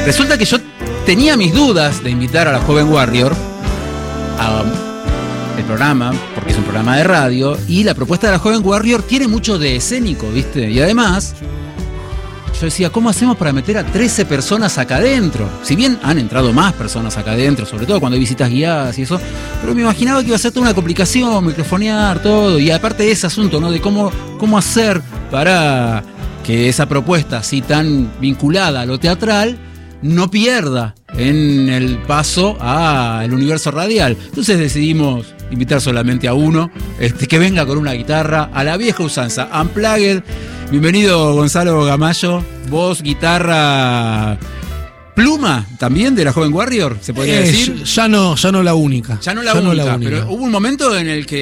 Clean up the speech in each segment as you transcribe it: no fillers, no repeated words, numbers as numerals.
Resulta que yo tenía mis dudas de invitar a la Joven Warrior a el programa, porque es un programa de radio, y la propuesta de la Joven Warrior tiene mucho de escénico, ¿viste? Y además, yo decía, ¿cómo hacemos para meter a 13 personas acá adentro? Si bien han entrado más personas acá adentro, sobre todo cuando hay visitas guiadas y eso, pero me imaginaba que iba a ser toda una complicación, microfonear, todo, y aparte de ese asunto, ¿no? De cómo hacer para que esa propuesta así tan vinculada a lo teatral no pierda en el paso al universo radial. Entonces decidimos invitar solamente a uno, que venga con una guitarra a la vieja usanza, Unplugged. Bienvenido, Gonzalo Gamayo, voz, guitarra, pluma también de la Joven Warrior, se podría decir. Ya no la única. Ya no la única, pero hubo un momento en el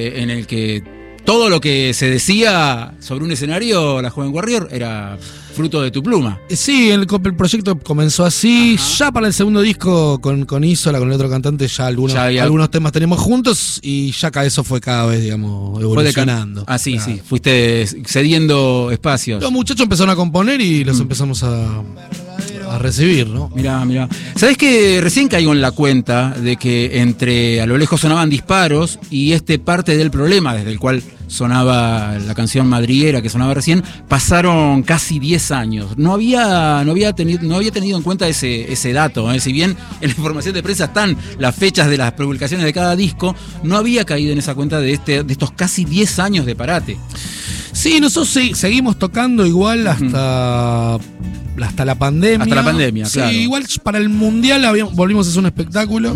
que todo lo que se decía sobre un escenario, la Joven Warrior, era fruto de tu pluma. Sí, el proyecto comenzó así. Ajá. Ya para el segundo disco con Isola, con el otro cantante, ya algunos temas tenemos juntos y ya eso fue cada vez, digamos, evolucionando. Sí, claro. Sí, fuiste cediendo espacios. Los muchachos empezaron a componer y los empezamos a recibir, ¿no? Mirá. ¿Sabés que recién caigo en la cuenta de que a lo lejos sonaban disparos y parte del problema desde el cual sonaba la canción madriguera que sonaba recién, pasaron casi 10 años. No había tenido en cuenta ese dato, ¿eh? Si bien en la información de prensa están las fechas de las publicaciones de cada disco, no había caído en esa cuenta de estos casi 10 años de parate. Sí, nosotros seguimos tocando igual hasta la pandemia. Hasta la pandemia, sí, claro. Igual para el Mundial volvimos a hacer un espectáculo.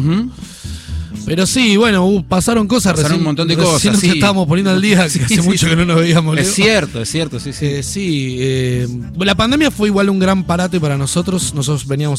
Pero sí, bueno, pasaron cosas. Pasaron un montón de cosas. Nos estábamos poniendo al día, que hace mucho que no nos veíamos. Es cierto, sí. La pandemia fue igual un gran parate para nosotros. Nosotros veníamos